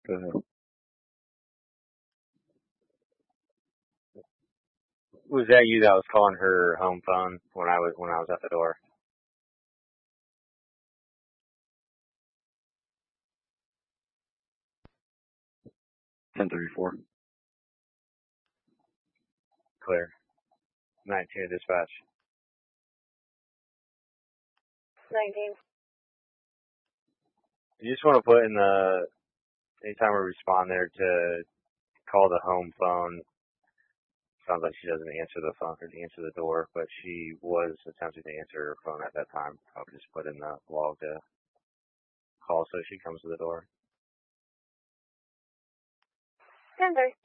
Go ahead. Was that you that was calling her home phone when I was at the door? 1034. Clear. 19 dispatch. 19. You just want to put in the anytime we respond there to call the home phone. Sounds like she doesn't answer the phone or answer the door, but she was attempting to answer her phone at that time. I'll just put in the log to call so she comes to the door. 10:30.